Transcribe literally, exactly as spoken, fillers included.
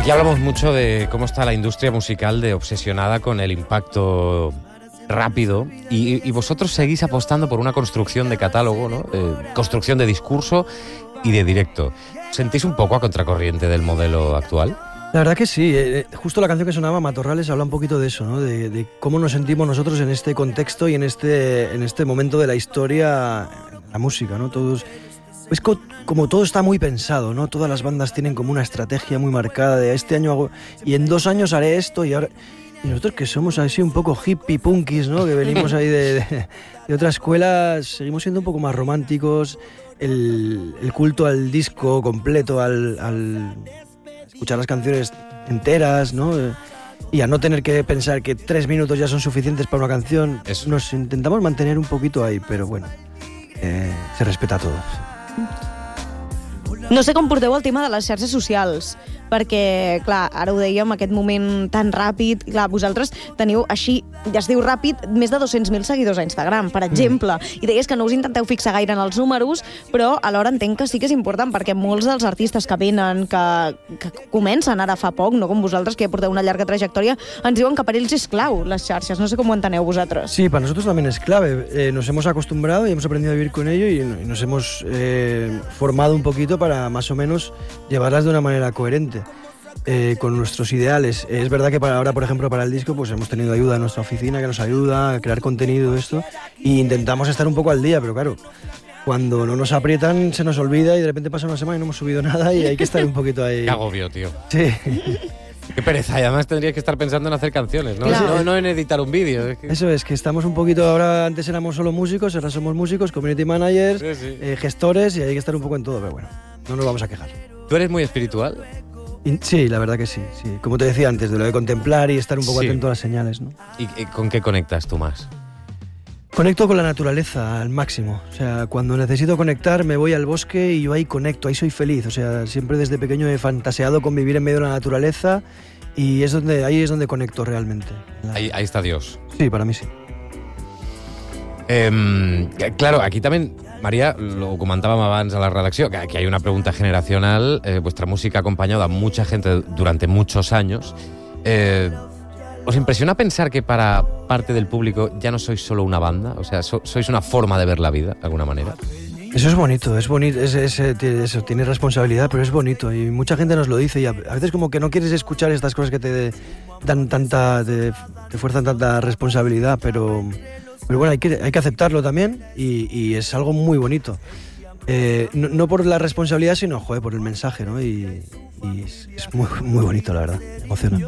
Aquí hablamos mucho de cómo está la industria musical de obsesionada con el impacto rápido y, y vosotros seguís apostando por una construcción de catálogo, ¿no? Eh, construcción de discurso y de directo. ¿Sentís un poco a contracorriente del modelo actual? La verdad que sí, eh, justo la canción que sonaba, Matorrales, habla un poquito de eso, ¿no? De, de cómo nos sentimos nosotros en este contexto y en este, en este momento de la historia, la música, ¿no? Todos, es co- como todo está muy pensado, ¿no? Todas las bandas tienen como una estrategia muy marcada de este año hago, y en dos años haré esto y ahora... Y nosotros que somos así un poco hippie punkis, ¿no? Que venimos ahí de, de, de otra escuela, seguimos siendo un poco más románticos, el, el culto al disco completo, al, al escuchar las canciones enteras, ¿no? Y a no tener que pensar que tres minutos ya son suficientes para una canción. Eso. Nos intentamos mantener un poquito ahí, pero bueno, eh, se respeta todo. No sé com porteu el tema de les xarxes socials, perquè, clar, ara ho dèiem, aquest moment tan ràpid, clar, vosaltres teniu així, ja es diu ràpid, més de dos-cents mil seguidors a Instagram, per exemple, mm. i deies que no us intenteu fixar gaire en els números, però alhora entenc que sí que és important, perquè molts dels artistes que venen, que, que comencen ara fa poc, no com vosaltres, que porteu una llarga trajectòria, ens diuen que per ells és clau, les xarxes, no sé com ho enteneu vosaltres. Sí, para nosotros también es clave, eh, nos hemos acostumbrado y hemos aprendido a vivir con ello y, y nos hemos eh, formado un poquito para más o menos llevarlas de una manera coherente eh, con nuestros ideales. Es verdad que para ahora, por ejemplo, para el disco, pues hemos tenido ayuda de nuestra oficina que nos ayuda a crear contenido de esto e intentamos estar un poco al día, pero claro, cuando no nos aprietan se nos olvida y de repente pasa una semana y no hemos subido nada y hay que estar un poquito ahí. Qué agobio, tío. Sí. Qué pereza, y además tendrías que estar pensando en hacer canciones, ¿no? Claro. No, no en editar un vídeo. Es que... Eso es, que estamos un poquito, ahora antes éramos solo músicos, ahora somos músicos, community managers, Sí, sí. eh, gestores y hay que estar un poco en todo, pero bueno, no nos vamos a quejar. ¿Tú eres muy espiritual? Y- Sí, la verdad que sí, sí. Como te decía antes, de lo de contemplar y estar un poco Sí. atento a las señales, ¿no? ¿Y, y con qué conectas tú más? Conecto con la naturaleza al máximo. O sea, cuando necesito conectar me voy al bosque y yo ahí conecto, ahí soy feliz. O sea, siempre desde pequeño he fantaseado con vivir en medio de la naturaleza y es donde, ahí es donde conecto realmente. Ahí, ahí está Dios. Sí, para mí sí. Eh, claro, aquí también, María, lo comentàvem abans a la redacció, que aquí hay una pregunta generacional. Eh, vuestra música ha acompañado a mucha gente durante muchos años. Eh, ¿Os impresiona pensar que para parte del público ya no sois solo una banda? O sea, so, sois una forma de ver la vida, de alguna manera. Eso es bonito, es bonito, es, es, eh, tiene- eso, tiene responsabilidad, pero es bonito y mucha gente nos lo dice y a, a veces como que no quieres escuchar estas cosas que te dan tanta, te, te fuerzan tanta responsabilidad, pero, pero bueno, hay que, hay que aceptarlo también y, y es algo muy bonito. Eh, no, no por la responsabilidad, sino joder, por el mensaje, ¿no? Y, y es, es muy, muy bonito, la verdad, emociona.